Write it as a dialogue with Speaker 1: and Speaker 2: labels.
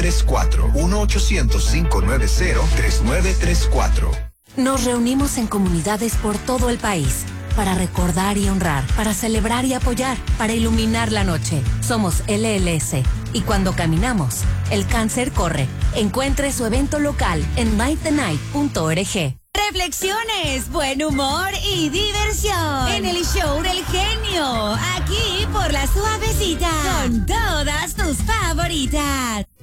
Speaker 1: 3934. 1-800-590-3934.
Speaker 2: Nos reunimos en comunidades por todo el país para recordar y honrar, para celebrar y apoyar, para iluminar la noche. Somos LLS y cuando caminamos, el cáncer corre. Encuentre su evento local en lightthenight.org.
Speaker 3: Reflexiones, buen humor y diversión en el show del genio, aquí por La Suavecita, con todas tus favoritas.